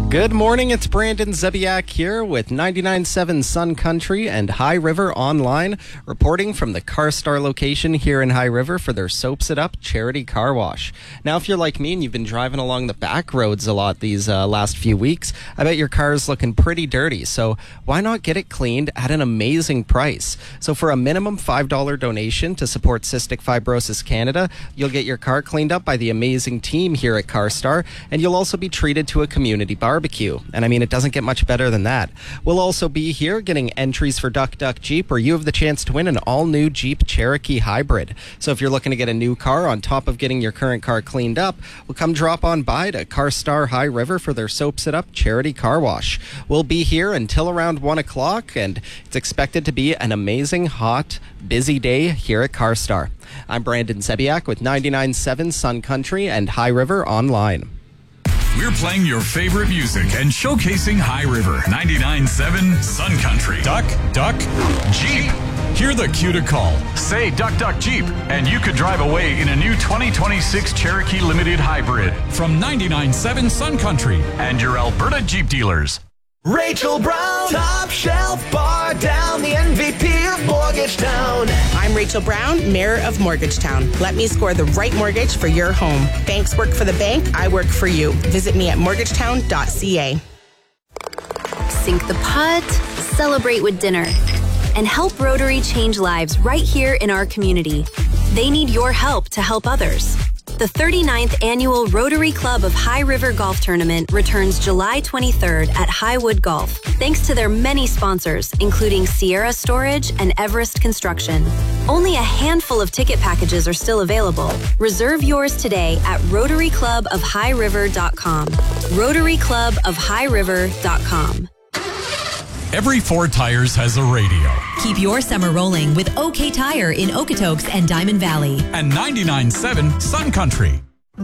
Good morning, it's Brandon Zebiak here with 99.7 Sun Country and High River Online, reporting from the CarStar location here in High River for their Soaps It Up charity car wash. Now, if you're like me and you've been driving along the back roads a lot these last few weeks, I bet your car's looking pretty dirty, so why not get it cleaned at an amazing price? So for a minimum $5 donation to support Cystic Fibrosis Canada, you'll get your car cleaned up by the amazing team here at CarStar, and you'll also be treated to a community barbecue. And I mean, it doesn't get much better than that. We'll also be here getting entries for Duck Duck Jeep, where you have the chance to win an all-new Jeep Cherokee Hybrid. So if you're looking to get a new car on top of getting your current car cleaned up, we'll come drop on by to CarStar High River for their Soaps It Up charity car wash. We'll be here until around 1 o'clock, and it's expected to be an amazing, hot, busy day here at CarStar. I'm Brandon Zebiak with 99.7 Sun Country and High River Online. We're playing your favorite music and showcasing High River. 99.7 Sun Country. Duck, Duck, Jeep. Hear the cue to call. Say Duck, Duck, Jeep, and you could drive away in a new 2026 Cherokee Limited Hybrid. From 99.7 Sun Country and your Alberta Jeep dealers. Rachel Brown, top shelf bar down, the MVP of Mortgagetown. I'm Rachel Brown, Mayor of Mortgagetown. Let me score the right mortgage for your home. Banks work for the bank, I work for you. Visit me at mortgagetown.ca. Sink the putt, celebrate with dinner, and help Rotary change lives right here in our community. They need your help to help others. The 39th Annual Rotary Club of High River Golf Tournament returns July 23rd at Highwood Golf, thanks to their many sponsors, including Sierra Storage and Everest Construction. Only a handful of ticket packages are still available. Reserve yours today at RotaryClubOfHighRiver.com. RotaryClubOfHighRiver.com. Every Ford Tires has a radio. Keep your summer rolling with OK Tire in Okotoks and Diamond Valley. And 99.7 Sun Country.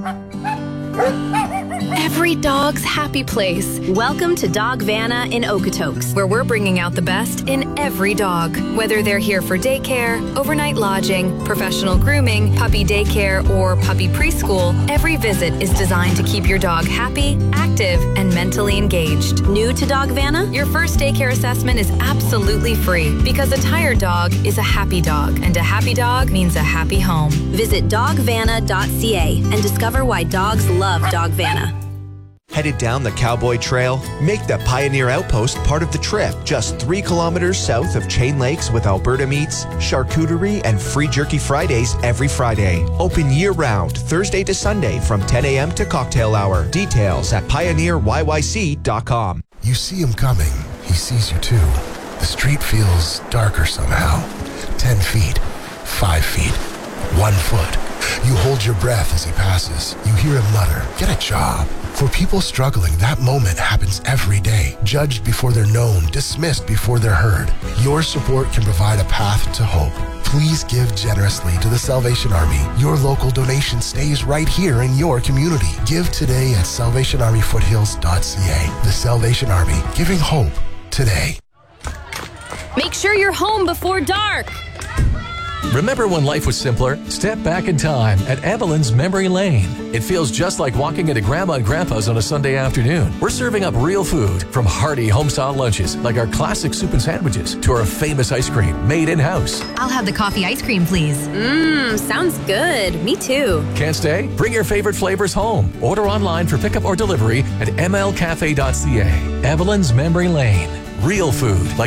Every dog's happy place. Welcome to Dogvana in Okotoks, Where we're bringing out the best in every dog. Whether they're here for daycare, overnight lodging, professional grooming, puppy daycare, or puppy preschool, every visit is designed to keep your dog happy, active, and mentally engaged. New to Dogvana? Your first daycare assessment is absolutely free because a tired dog is a happy dog, and a happy dog means a happy home. Visit dogvana.ca and discover why dogs love Dogvana. Headed down the Cowboy Trail? Make the Pioneer Outpost part of the trip. Just 3 kilometers south of Chain Lakes with Alberta meats, charcuterie, and free Jerky Fridays every Friday. Open year-round, Thursday to Sunday from 10 a.m. to cocktail hour. Details at pioneeryyc.com. You see him coming. He sees you too. The street feels darker somehow. 10 feet, 5 feet, 1 foot. You hold your breath as he passes. You hear him mutter, "Get a job." For people struggling, that moment happens every day. Judged before they're known, dismissed before they're heard. Your support can provide a path to hope. Please give generously to the Salvation Army. Your local donation stays right here in your community. Give today at salvationarmyfoothills.ca. The Salvation Army, giving hope today. Make sure you're home before dark. Remember when life was simpler? Step back in time at Evelyn's Memory Lane. It feels just like walking into Grandma and Grandpa's on a Sunday afternoon. We're serving up real food, from hearty home-style lunches like our classic soup and sandwiches to our famous ice cream made in-house. I'll have the coffee ice cream, please. Sounds good. Me too. Can't stay? Bring your favorite flavors home. Order online for pickup or delivery at mlcafe.ca. Evelyn's Memory Lane. Real food like